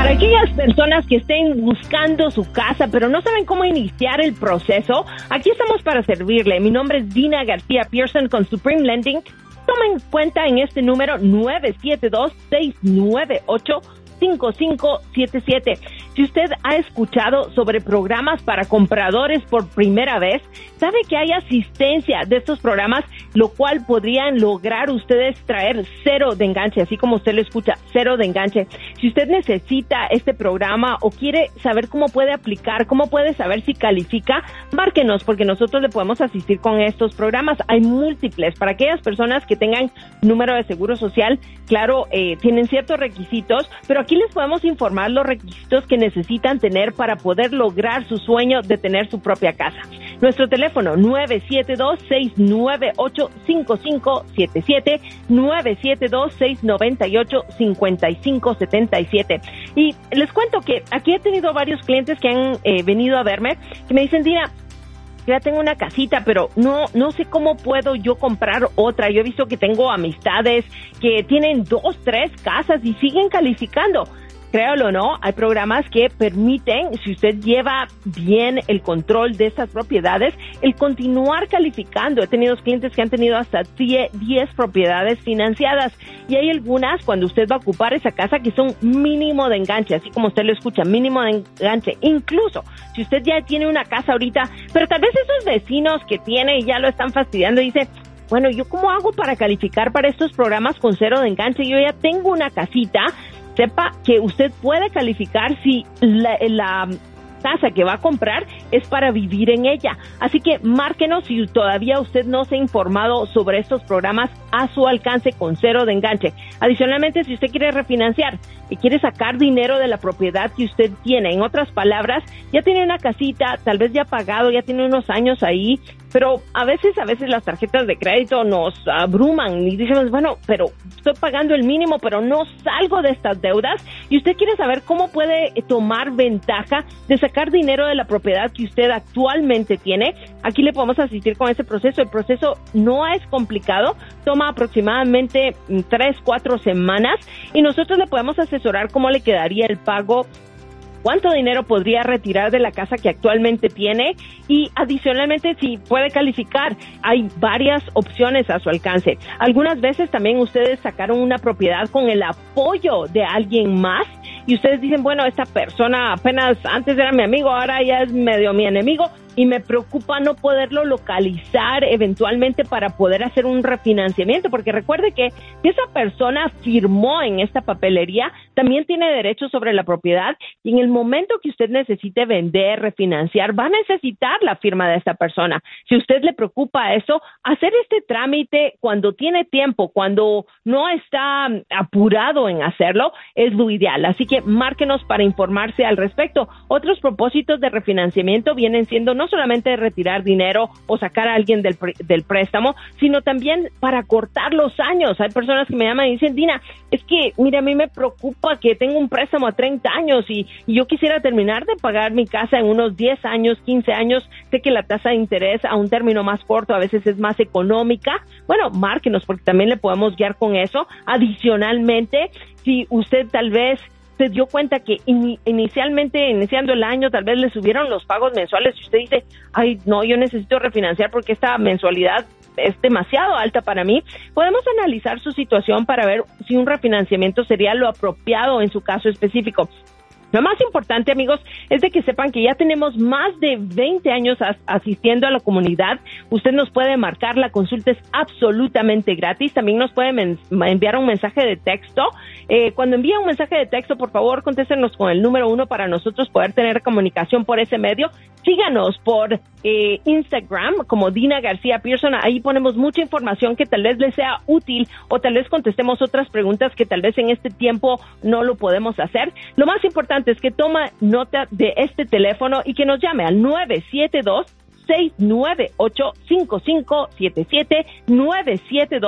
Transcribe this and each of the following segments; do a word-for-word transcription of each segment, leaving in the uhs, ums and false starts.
Para aquellas personas que estén buscando su casa, pero no saben cómo iniciar el proceso, aquí estamos para servirle. Mi nombre es Dina García Pearson con Supreme Lending. Tomen cuenta en este número nueve siete dos, seis nueve ocho, cinco cinco siete siete. Si usted ha escuchado sobre programas para compradores por primera vez, sabe que hay asistencia de estos programas, lo cual podrían lograr ustedes traer cero de enganche, así como usted lo escucha, cero de enganche. Si usted necesita este programa o quiere saber cómo puede aplicar, cómo puede saber si califica, márquenos, porque nosotros le podemos asistir con estos programas. Hay múltiples para aquellas personas que tengan número de seguro social. Claro, eh, tienen ciertos requisitos, pero aquí les podemos informar los requisitos que necesitan tener para poder lograr su sueño de tener su propia casa. Nuestro teléfono nueve siete dos, seis nueve ocho, cinco cinco siete siete, nueve siete dos, seis nueve ocho, cinco cinco siete siete. Y les cuento que aquí he tenido varios clientes que han eh, venido a verme, que me dicen, Dina, ya tengo una casita, pero no no sé cómo puedo yo comprar otra. Yo he visto que tengo amistades que tienen dos, tres casas y siguen calificando. Créalo o no, hay programas que permiten, si usted lleva bien el control de estas propiedades, el continuar calificando. He tenido clientes que han tenido hasta diez propiedades financiadas y hay algunas, cuando usted va a ocupar esa casa, que son mínimo de enganche, así como usted lo escucha, mínimo de enganche. Incluso, si usted ya tiene una casa ahorita, pero tal vez esos vecinos que tiene y ya lo están fastidiando y dice, bueno, ¿yo cómo hago para calificar para estos programas con cero de enganche? Yo ya tengo una casita. Sepa que usted puede calificar si la, la casa que va a comprar es para vivir en ella. Así que márquenos si todavía usted no se ha informado sobre estos programas a su alcance con cero de enganche. Adicionalmente, si usted quiere refinanciar y quiere sacar dinero de la propiedad que usted tiene, en otras palabras, ya tiene una casita, tal vez ya ha pagado, ya tiene unos años ahí, pero a veces, a veces las tarjetas de crédito nos abruman y decimos, bueno, pero estoy pagando el mínimo, pero no salgo de estas deudas, y usted quiere saber cómo puede tomar ventaja de sacar dinero de la propiedad que usted actualmente tiene. Aquí le podemos asistir con ese proceso. El proceso no es complicado, toma aproximadamente tres, cuatro semanas y nosotros le podemos asesorar cómo le quedaría el pago, cuánto dinero podría retirar de la casa que actualmente tiene y adicionalmente si puede calificar. Hay varias opciones a su alcance. Algunas veces también ustedes sacaron una propiedad con el apoyo de alguien más y ustedes dicen, bueno, esta persona apenas antes era mi amigo, ahora ya es medio mi enemigo y me preocupa no poderlo localizar eventualmente para poder hacer un refinanciamiento, porque recuerde que si esa persona firmó en esta papelería, también tiene derechos sobre la propiedad y en el momento que usted necesite vender, refinanciar, va a necesitar la firma de esta persona. Si a usted le preocupa eso, hacer este trámite cuando tiene tiempo, cuando no está apurado en hacerlo, es lo ideal. Así que márquenos para informarse al respecto. Otros propósitos de refinanciamiento vienen siendo no solamente retirar dinero o sacar a alguien del, del préstamo, sino también para cortar los años. Hay personas que me llaman y dicen, Dina, es que, mira, a mí me preocupa que tengo un préstamo a treinta años y, y yo quisiera terminar de pagar mi casa en unos diez años, quince años. Sé que la tasa de interés a un término más corto a veces es más económica. Bueno, márquenos porque también le podemos guiar con eso. Adicionalmente, si usted tal vez se dio cuenta que in, inicialmente, iniciando el año, tal vez le subieron los pagos mensuales y usted dice, ay, no, yo necesito refinanciar porque esta mensualidad es demasiado alta para mí, podemos analizar su situación para ver si un refinanciamiento sería lo apropiado en su caso específico. Lo más importante, amigos, es de que sepan que ya tenemos más de veinte años as- asistiendo a la comunidad. Usted nos puede marcar, la consulta es absolutamente gratis. También nos puede men- enviar un mensaje de texto. Eh, cuando envíe un mensaje de texto, por favor, contéstenos con el número uno para nosotros poder tener comunicación por ese medio. Síganos por eh, Instagram como Dina García Pearson. Ahí ponemos mucha información que tal vez les sea útil o tal vez contestemos otras preguntas que tal vez en este tiempo no lo podemos hacer. Lo más importante es que toma nota de este teléfono y que nos llame al nueve siete dos, seis nueve ocho, cinco cinco siete siete, nueve siete dos,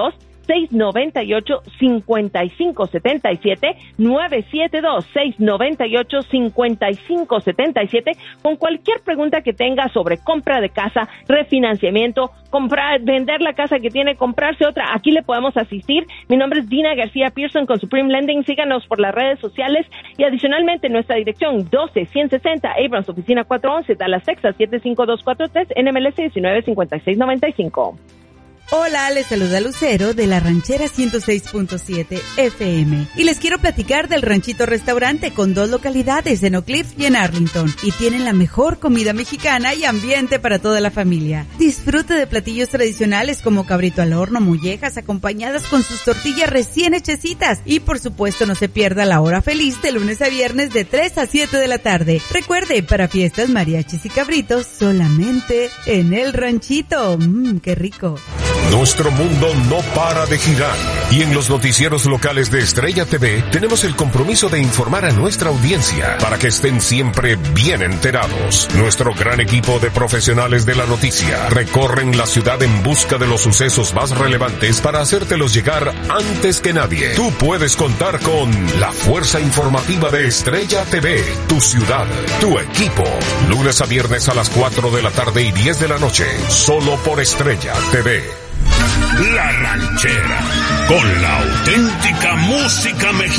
seis nueve ocho, cinco cinco siete siete, nueve siete dos, seis nueve ocho, cinco cinco siete siete, con cualquier pregunta que tenga sobre compra de casa, refinanciamiento, comprar, vender la casa que tiene, comprarse otra. Aquí le podemos asistir. Mi nombre es Dina García Pearson con Supreme Lending. Síganos por las redes sociales y adicionalmente nuestra dirección doce ciento sesenta Abrams, oficina cuatrocientos once, Dallas, Texas, siete cinco dos cuatro tres, N M L S diecinueve cincuenta y seis noventa y cinco. Hola, les saluda Lucero de la Ranchera ciento seis punto siete F M y les quiero platicar del Ranchito Restaurante con dos localidades en Oak Cliff y en Arlington y tienen la mejor comida mexicana y ambiente para toda la familia. Disfrute de platillos tradicionales como cabrito al horno, mollejas acompañadas con sus tortillas recién hechecitas y por supuesto no se pierda la hora feliz de lunes a viernes de tres a siete de la tarde. Recuerde, para fiestas, mariachis y cabritos solamente en el Ranchito. Mmm, qué rico. Nuestro mundo no para de girar y en los noticieros locales de Estrella T V tenemos el compromiso de informar a nuestra audiencia para que estén siempre bien enterados. Nuestro gran equipo de profesionales de la noticia recorren la ciudad en busca de los sucesos más relevantes para hacértelos llegar antes que nadie. Tú puedes contar con la fuerza informativa de Estrella T V, tu ciudad, tu equipo. Lunes a viernes a las cuatro de la tarde y diez de la noche, solo por Estrella T V. La Ranchera, con la auténtica música mexicana.